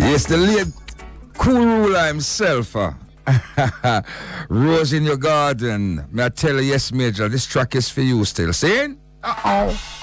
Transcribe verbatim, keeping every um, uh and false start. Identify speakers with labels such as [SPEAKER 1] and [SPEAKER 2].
[SPEAKER 1] Yes, the late cool ruler himself. Uh. Rose in your garden. May I tell you, yes, Major, this track is for you still. See? Uh-oh.